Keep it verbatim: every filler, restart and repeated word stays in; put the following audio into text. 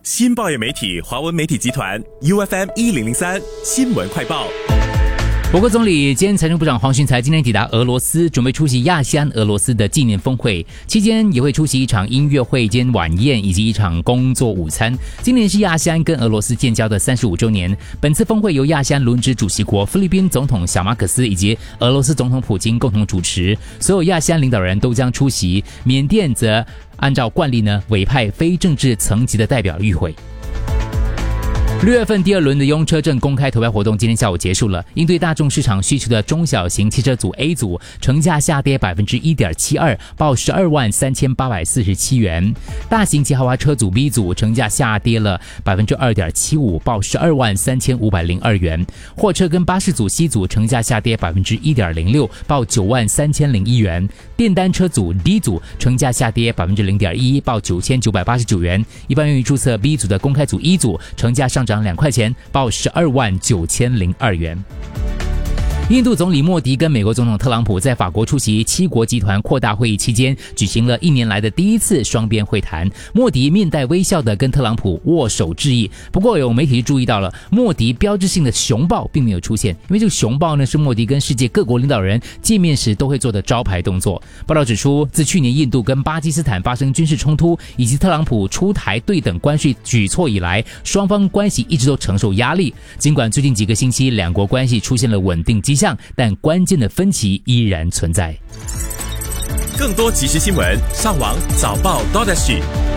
新报业媒体华文媒体集团 U F M 一零零三新闻快报。 我国总理兼财政部长黄循财今天抵达俄罗斯，准备出席亚细安俄罗斯的纪念峰会，期间也会出席一场音乐会兼晚宴以及一场工作午餐。今年是亚细安跟俄罗斯建交的三十五周年，本次峰会由亚细安轮值主席国菲律宾总统小马可斯以及俄罗斯总统普京共同主持，所有亚细安领导人都将出席，缅甸则按照惯例呢委派非政治层级的代表与会。六月份第二轮的用车证公开投票活动今天下午结束了，应对大众市场需求的中小型汽车组 A 组成价下跌 百分之一点七二， 报十二万三千八百四十七元；大型及豪华车组 B 组成价下跌了 百分之二点七五， 报十二万三千五百零二元；货车跟巴士组 C 组成价下跌 百分之一点零六， 报九万三千零一元；电单车组 D 组成价下跌 百分之零点一， 报九千九百八十九元；一般用于注册 B 组的公开组 E 组成价上涨涨两块钱，报十二万九千零二元。印度总理莫迪跟美国总统特朗普在法国出席七国集团扩大会议期间，举行了一年来的第一次双边会谈。莫迪面带微笑的跟特朗普握手致意。不过有媒体注意到了，莫迪标志性的熊抱并没有出现，因为这个熊抱呢是莫迪跟世界各国领导人见面时都会做的招牌动作。报道指出，自去年印度跟巴基斯坦发生军事冲突，以及特朗普出台对等关税举措以来，双方关系一直都承受压力。尽管最近几个星期两国关系出现了稳定迹象，但关键的分歧依然存在。 更多即时新闻，上网早报 .dot S G。